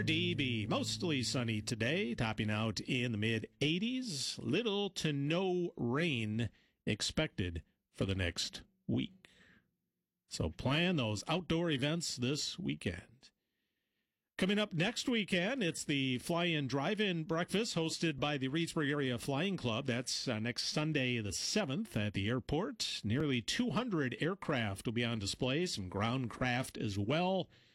DB. Mostly sunny today, topping out in the mid-80s. Little to no rain expected for the next week. So plan those outdoor events this weekend. Coming up next weekend, it's the Fly-In Drive-In Breakfast hosted by the Reedsburg Area Flying Club. That's next Sunday the 7th at the airport. Nearly 200 aircraft will be on display, some ground craft as well.